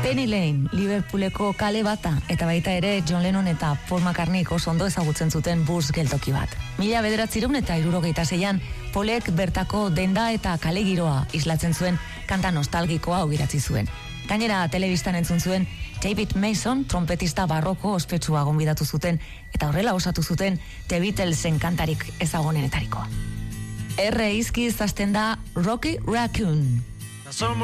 Penny Lane, Liverpooleko kale bata, eta baita ere John Lennon eta Paul McCartney oso ondo ezagutzen zuten bus geltoki bat. 1976an, Paulek bertako denda eta kale giroa islatzen zuen kanta nostalgikoa augeratzi zuen. Gainera, telebistan entzun zuen David Mason, trompetista barroko ospetsua gonbidatu zuten, eta horrela osatu zuten The Beatlesen kantarik ezagunenetarikoa. R izkiz hasten da Rocky Raccoon.